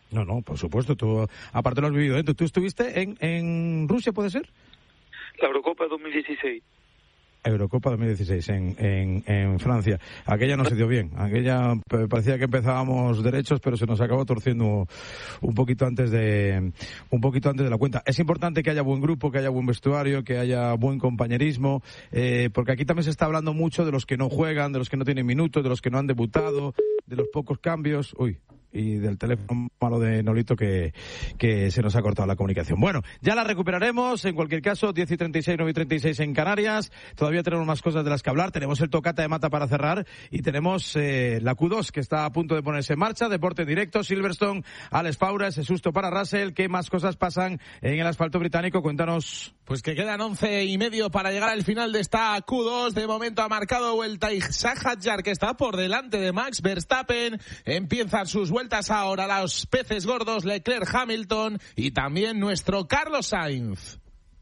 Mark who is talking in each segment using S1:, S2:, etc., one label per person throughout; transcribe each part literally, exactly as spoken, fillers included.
S1: No, no, por supuesto, tú aparte lo has vivido dentro. ¿Tú estuviste en, en Rusia, puede ser?
S2: La Eurocopa dos mil dieciséis.
S1: Eurocopa dos mil dieciséis en, en, en Francia. Aquella no se dio bien. Aquella parecía que empezábamos derechos, pero se nos acabó torciendo un poquito antes de un poquito antes de la cuenta. Es importante que haya buen grupo, que haya buen vestuario, que haya buen compañerismo, eh, porque aquí también se está hablando mucho de los que no juegan, de los que no tienen minutos, de los que no han debutado, de los pocos cambios. Uy. Y del teléfono malo de Nolito que, que se nos ha cortado la comunicación. Bueno, ya la recuperaremos. En cualquier caso, diez y treinta y seis, nueve y treinta y seis en Canarias. Todavía tenemos más cosas de las que hablar. Tenemos el Tocata de Mata para cerrar y tenemos eh, la Q dos que está a punto de ponerse en marcha. Deporte en directo, Silverstone, Alex Faura, ese susto para Russell. ¿Qué más cosas pasan en el asfalto británico? Cuéntanos.
S3: Pues que quedan once y medio para llegar al final de esta Q dos. De momento ha marcado vuelta Isaac Hadjar, que está por delante de Max Verstappen. Empiezan sus vueltas ahora los peces gordos, Leclerc, Hamilton y también nuestro Carlos Sainz.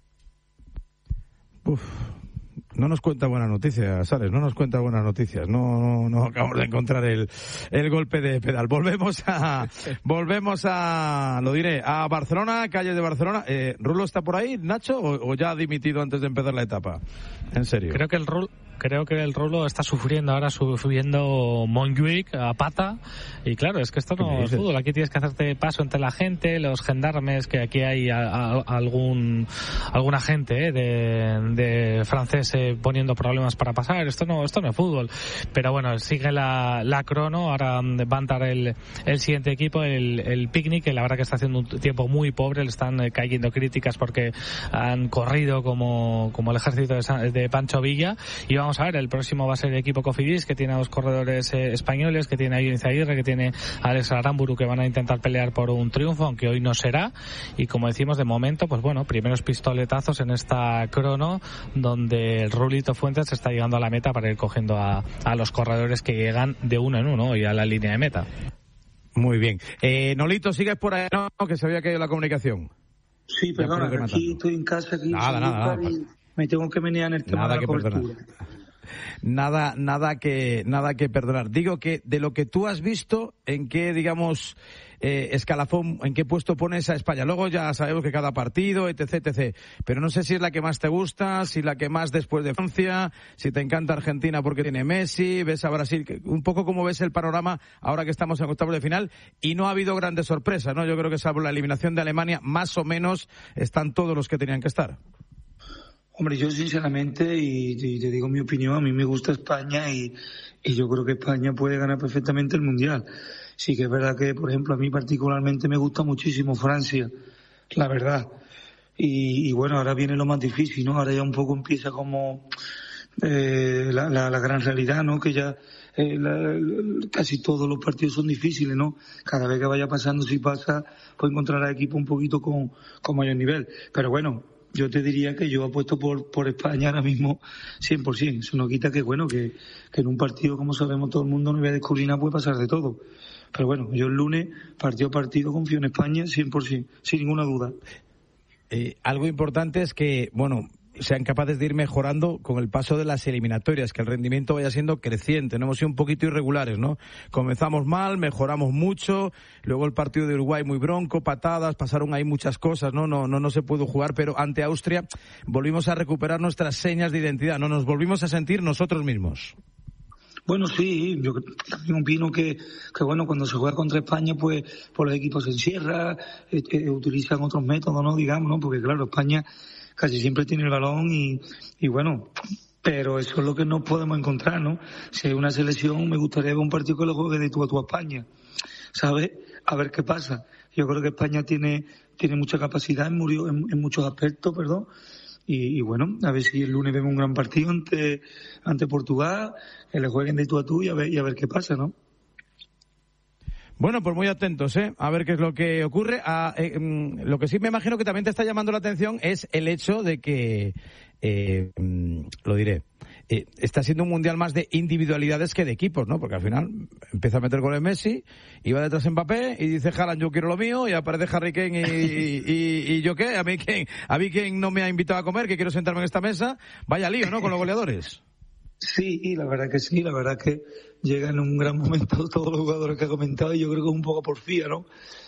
S1: Uf, no nos cuenta buenas noticias, Sales, no nos cuenta buenas noticias. No, no, no acabamos de encontrar el, el golpe de pedal. Volvemos a, volvemos a, lo diré, a Barcelona, calle de Barcelona. Eh, ¿Rulo está por ahí, Nacho, o, o ya ha dimitido antes de empezar la etapa? En serio.
S4: Creo que el Rulo... Creo que el Rulo está sufriendo ahora, subiendo Montjuic a pata. Y claro, es que esto no es fútbol. Aquí tienes que hacerte paso entre la gente, los gendarmes, que aquí hay a, a, algún algún agente eh, de, de francés eh, poniendo problemas para pasar. Esto no esto no es fútbol. Pero bueno, sigue la, la crono. Ahora va a entrar el, el siguiente equipo, el, el Picnic, que la verdad que está haciendo un tiempo muy pobre. Le están eh, cayendo críticas porque han corrido como, como el ejército de, de Pancho Villa. Y vamos a ver, el próximo va a ser el equipo Cofidis, que tiene a dos corredores eh, españoles, que tiene a Ionis Aguirre, que tiene a Alex Aramburu, que van a intentar pelear por un triunfo, aunque hoy no será. Y como decimos, de momento, pues bueno, primeros pistoletazos en esta crono, donde el Rulito Fuentes está llegando a la meta para ir cogiendo a, a los corredores que llegan de uno en uno y a la línea de meta.
S1: Muy bien. Eh, Nolito, ¿sigues por ahí? No, que se había caído la comunicación.
S2: Sí, perdona, aquí estoy en casa, aquí
S1: nada, nada, nada,
S2: y me tengo que menear en el tema
S1: nada
S2: de la
S1: que
S2: cobertura.
S1: Perdonar. Nada, nada que, nada que perdonar. Digo que de lo que tú has visto, ¿en qué, digamos, eh, escalafón, en qué puesto pones a España? Luego ya sabemos que cada partido, etc, etcétera. Pero no sé si es la que más te gusta, si la que más después de Francia, si te encanta Argentina porque tiene Messi, ves a Brasil, un poco cómo ves el panorama ahora que estamos en octavos de final y no ha habido grandes sorpresas, ¿no? Yo creo que salvo la eliminación de Alemania, más o menos están todos los que tenían que estar.
S2: Hombre, yo sinceramente, y, y te digo mi opinión, a mí me gusta España y, y yo creo que España puede ganar perfectamente el Mundial. Sí que es verdad que, por ejemplo, a mí particularmente me gusta muchísimo Francia, la verdad. Y, y bueno, ahora viene lo más difícil, ¿no? Ahora ya un poco empieza como eh, la, la, la gran realidad, ¿no? Que ya eh, la, casi todos los partidos son difíciles, ¿no? Cada vez que vaya pasando, si pasa, pues encontrará equipo un poquito con, con mayor nivel. Pero bueno, yo te diría que yo apuesto por, por España ahora mismo cien por ciento. Eso no quita que, bueno, que, que en un partido, como sabemos todo el mundo, no voy a descubrir nada, puede pasar de todo. Pero bueno, yo el lunes, partido a partido, confío en España cien por ciento, sin ninguna duda.
S1: Eh, algo importante es que, bueno, sean capaces de ir mejorando con el paso de las eliminatorias, que el rendimiento vaya siendo creciente. No hemos sido un poquito irregulares, ¿no? Comenzamos mal, mejoramos mucho, luego el partido de Uruguay muy bronco, patadas, pasaron ahí muchas cosas, ¿no? No, no, no se pudo jugar, pero ante Austria volvimos a recuperar nuestras señas de identidad, ¿no? Nos volvimos a sentir nosotros mismos.
S2: Bueno, sí, yo también opino que, que bueno, cuando se juega contra España, pues, pues los equipos se encierran, eh, eh, utilizan otros métodos, ¿no? Digamos, ¿no? Porque claro, España casi siempre tiene el balón y, y bueno, pero eso es lo que no podemos encontrar, ¿no? Si hay una selección, me gustaría ver un partido que lo juegue de tú a tú a España, ¿sabes? A ver qué pasa. Yo creo que España tiene, tiene mucha capacidad en, en, en muchos aspectos, perdón. Y, y bueno, a ver si el lunes vemos un gran partido ante, ante Portugal, que le jueguen de tú a tú y a ver, y a ver qué pasa, ¿no?
S1: Bueno, pues muy atentos, ¿eh? A ver qué es lo que ocurre. Ah, eh, lo que sí me imagino que también te está llamando la atención es el hecho de que, eh, lo diré, eh, está siendo un mundial más de individualidades que de equipos, ¿no? Porque al final empieza a meter goles Messi, iba detrás Mbappé y dice Haaland, yo quiero lo mío, y aparece Harry Kane y, y, y yo qué, a mí quién, a mí quién no me ha invitado a comer, que quiero sentarme en esta mesa. Vaya lío, ¿no? Con los goleadores.
S2: Sí, la verdad que sí, la verdad que llegan en un gran momento todos los jugadores que ha comentado y yo creo que es un poco porfía, ¿no?